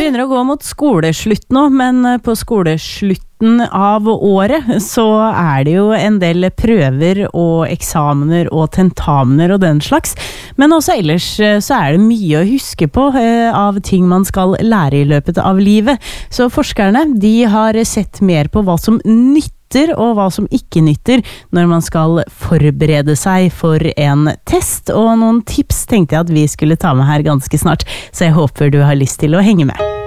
begynner å gå mot skoleslutt nå, men på skoleslutten av året så det jo en del prøver og eksamener og tentamener og den slags. Men også ellers så det mye å huske på av ting man skal lære i løpet av livet. Så forskerne, de har sett mer på hva som nytter og hva som ikke nytter når man skal forberede seg for en test, og noen tips tenkte jeg at vi skulle ta med her ganske snart, så jeg håper du har lyst til å henge med.